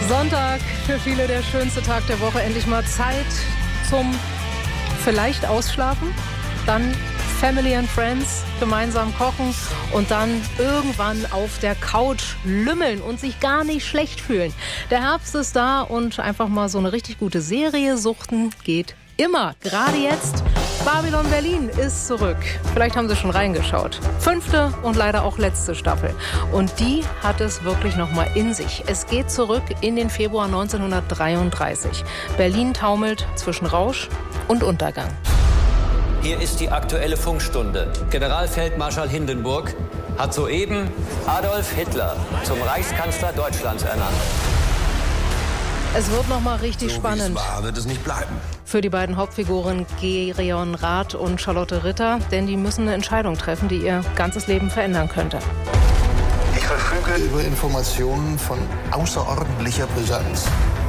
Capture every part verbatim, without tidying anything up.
Sonntag, für viele der schönste Tag der Woche. Endlich mal Zeit zum vielleicht Ausschlafen, dann Family and Friends gemeinsam kochen und dann irgendwann auf der Couch lümmeln und sich gar nicht schlecht fühlen. Der Herbst ist da und einfach mal so eine richtig gute Serie suchten geht immer. Gerade jetzt, Babylon Berlin ist zurück. Vielleicht haben Sie schon reingeschaut. Fünfte und leider auch letzte Staffel. Und die hat es wirklich noch mal in sich. Es geht zurück in den Februar neunzehnhundertdreiunddreißig. Berlin taumelt zwischen Rausch und Untergang. Hier ist die aktuelle Funkstunde. Generalfeldmarschall Hindenburg hat soeben Adolf Hitler zum Reichskanzler Deutschlands ernannt. Es wird noch mal richtig so spannend. Wie es war, wird es nicht bleiben. Für die beiden Hauptfiguren Gereon Rath und Charlotte Ritter, denn die müssen eine Entscheidung treffen, die ihr ganzes Leben verändern könnte. Ich verfüge über Informationen von außerordentlicher Brisanz.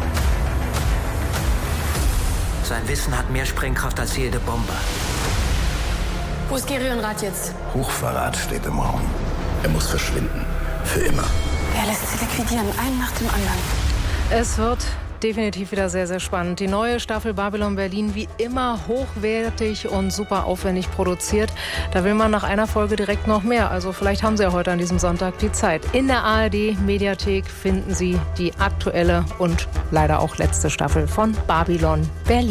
Sein Wissen hat mehr Sprengkraft als jede Bombe. Wo ist Gereon Rath jetzt? Hochverrat steht im Raum. Er muss verschwinden. Für immer. Er lässt sie liquidieren, einen nach dem anderen. Es wird definitiv wieder sehr, sehr spannend. Die neue Staffel Babylon Berlin, wie immer hochwertig und super aufwendig produziert. Da will man nach einer Folge direkt noch mehr. Also vielleicht haben Sie ja heute an diesem Sonntag die Zeit. In der A R D-Mediathek finden Sie die aktuelle und leider auch letzte Staffel von Babylon Berlin.